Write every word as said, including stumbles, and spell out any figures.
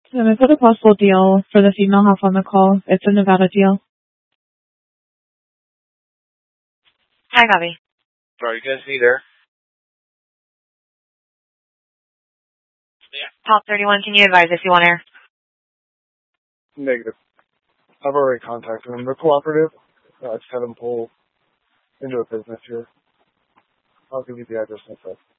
And I put a possible deal for the female half on the call. It's a Nevada deal. Hi, Bobby. Sorry, you guys see there? Yeah. Top thirty-one, can you advise if you want air? Negative. I've already contacted them. They're cooperative. Uh, I just had them pull into a business here. I'll give you the address and stuff.